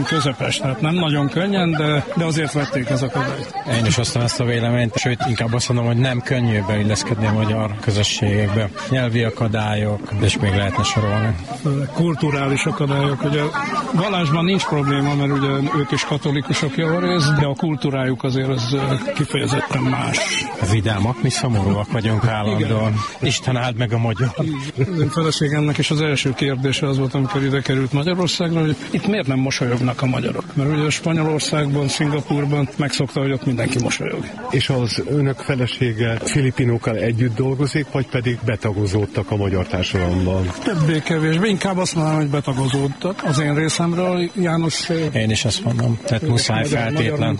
közepes, tehát nem nagyon könnyen, de azért vették az akadályt. Én is osztom ezt a véleményt, sőt, inkább azt mondom, hogy nem könnyű beilleszkedni a magyar közösségekbe. Nyelvi akadályok, és még lehetne sorolni. Kulturális akadályok, ugye vallásban nincs probléma, mert ugye ők is katolikusok javarészt, de a kultúrájuk azért az kifejezetten más. Vidámak, mi szomorúak vagyunk állandóan. Isten áld meg a magyar. Az én feleségemnek is az első kérdése az volt, amikor ide került Magyarországra, hogy itt miért nem mosolyognak a magyarok? Mert ugye Spanyolországban, Szingapúrban megszokta, hogy ott mindenki mosolyog. És az önök felesége filipinokkal együtt dolgozik, vagy pedig betagozódtak a magyar társadalomban? Többé-kevésbé, inkább azt mondanám, hogy betagozódtak. Az én részemről, János... Én is azt mondom, tehát muszáj feltétlen.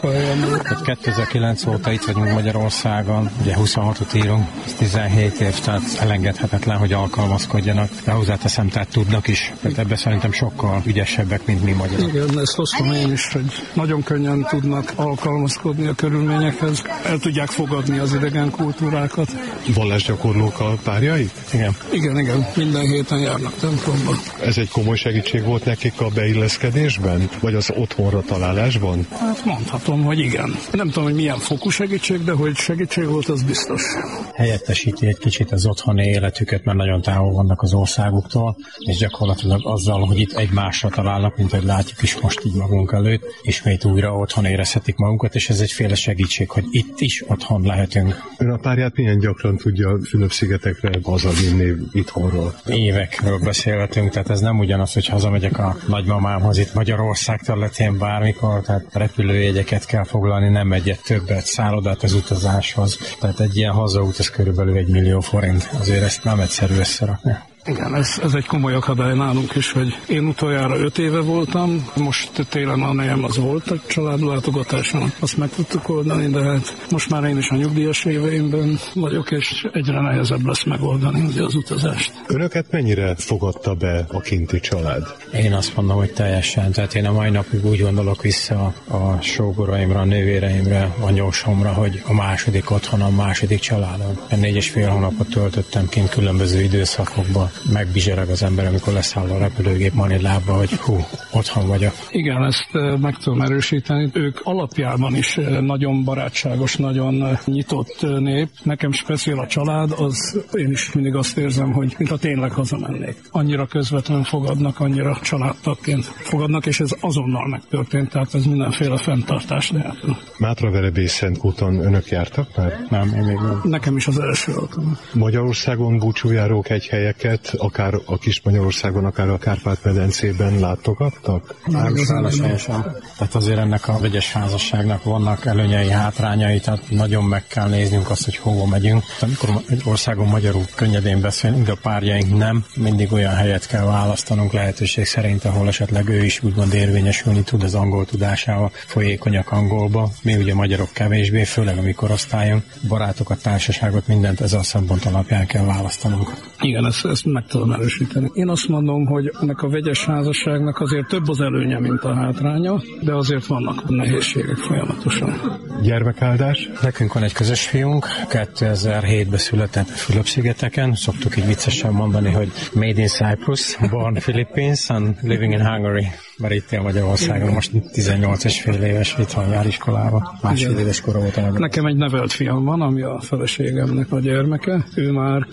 2009 óta itt vagyunk Magyarországon, ugye 26-ot írunk, 17 év, tehát elengedhetetlen, hogy alkalmazkodjanak. De hozzáteszem, tehát tudnak is. Tehát ebben szerintem sokkal ügyesebbek, mint mi magyarok. Igen, ezt hoztam én is, hogy nagyon könnyen tudnak alkalmazkodni a körülményekhez. El tudják fogadni az idegen kultúrákat. Vallásgyakorlók a párjai? Igen. Igen, minden héten járnak templomba. Ez egy komoly segítség volt nekik a beilleszkedésben? Vagy az otthonra találásban? Hát mondhatom, hogy igen. Nem tudom, hogy milyen fokú segítség, de hogy segítség volt, az biztos. Helyettesíti egy kicsit az otthoni életüket, mert nagyon távol vannak az országuktól, és gyakorlatilag azzal, hogy itt egymásra találnak, mint hogy látjuk is most így magunk előtt, ismét újra otthon érezhetik magunkat, és ez egyféle segítség, hogy itt is otthon lehetünk. Ön a párját milyen gyakran tudja Fülöp-szigetekre hazavinni itthonról? Évekről beszélhetünk, tehát ez nem ugyanaz, hogy hazamegyek a nagymamámhoz itt Magyarország területén bármikor, tehát repülőjegyeket kell foglalni, nem egyet többet, szállodát az utazáshoz. Tehát egy ilyen hazaút, ez körülbelül 1 millió forint. Azért ezt nem egyszerű összerakni. Igen, ez egy komoly akadály nálunk is, hogy én utoljára 5 éve voltam, most télen a nejem az volt a családlátogatáson, azt meg tudtuk oldani, de hát most már én is a nyugdíjas éveimben vagyok, és egyre nehezebb lesz megoldani ugye az utazást. Önöket mennyire fogadta be a kinti család? Én azt mondom, hogy teljesen, tehát én a mai napig úgy gondolok vissza a sógoraimra, a nővéreimre, a nyósomra, hogy a második otthon, a második családom. 4,5 hónapot töltöttem kint különböző időszakokban. Megbizsereg az ember, amikor leszáll a repülőgép Manilába, hogy otthon vagyok. Igen, ezt meg tudom erősíteni. Ők alapjában is nagyon barátságos, nagyon nyitott nép. Nekem speciál a család, az én is mindig azt érzem, hogy mintha tényleg hazamennék. Annyira közvetlenül fogadnak, annyira családtagként fogadnak, és ez azonnal megtörtént, tehát ez mindenféle fenntartás nélkül. Mátraverebészentúton önök jártak már? Nem, én még nem. Nekem is az első alkalom. Magyarországon búcsújárók egy helyeket, akár a kis Magyarországon, akár a Kárpát-medencében látogattak? Nem, sem. Tehát azért ennek a vegyes házasságnak vannak előnyei, hátrányai, tehát nagyon meg kell néznünk azt, hogy hova megyünk. Amikor egy országon magyarul könnyedén beszélünk, de a párjaink nem, mindig olyan helyet kell választanunk lehetőség szerint, ahol esetleg ő is úgymond érvényesülni tud az angol tudásával, folyékonyak angolba. Mi ugye magyarok kevésbé, főleg amikor osztályunk, barátokat, társaságot, mindent ez a szempont alapján kell választanunk. Igen, ezt meg tudom erősíteni. Én azt mondom, hogy ennek a vegyes házasságnak azért több az előnye, mint a hátránya, de azért vannak nehézségek folyamatosan. Gyermekáldás? Nekünk van egy közös fiunk, 2007-ben született Fülöp-szigeteken. Szoktuk így viccesen mondani, hogy Made in Cyprus, born Philippines and living in Hungary. Mert itt él Magyarországon, most 18,5 éves, itthon jár iskolába. Másfél éves kora volt. Nekem egy nevelt fiam van, ami a feleségemnek a gyermeke. Ő már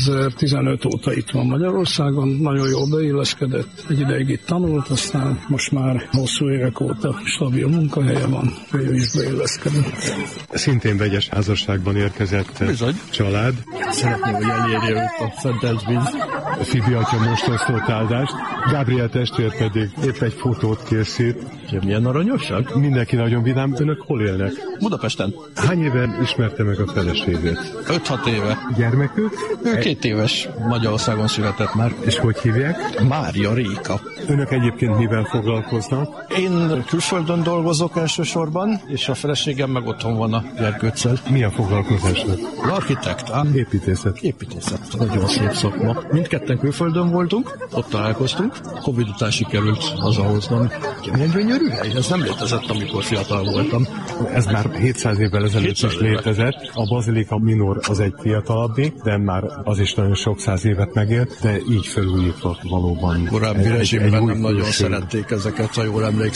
2015 óta itt van Magyarországon, nagyon jól beilleszkedett. Egy ideig itt tanult, aztán most már hosszú évek óta stabil munkahelye van, ő is beilleszkedett. Szintén vegyes házasságban érkezett család. Szeretném, hogy elérje őt a szentelt víz. Fibi atya most osztott áldást, Gabriel testvér pedig épp egy fotót készít. Milyen aranyosság? Mindenki nagyon vidám. Önök hol élnek? Budapesten. Hány éve ismerte meg a feleségét? 5-6 éve. Gyermekük? Ő 2 éves. Magyarországon született már. És hogy hívják? Mária Réka. Önök egyébként mivel foglalkoznak? Én külföldön dolgozok elsősorban, és a feleségem meg otthon van a gyerkőccel. Milyen foglalkozásnak? Architekt. Építészet. Építészet. Nagyon szép szakma. Mindketten külföldön voltunk, ott találkoztunk. Covid után sikerült hazahoznom. Milyen gyönyörű hely? Ez nem létezett, amikor fiatal voltam. Ez már 700 évvel ezelőtt is létezett. A Bazilika Minor az egy fiatalabbi, de már az is nagyon sok száz évet megélt, de így felújítva valóban. Korábbi rezsimben nem nagyon szerették ezeket, ha jól emlékszem.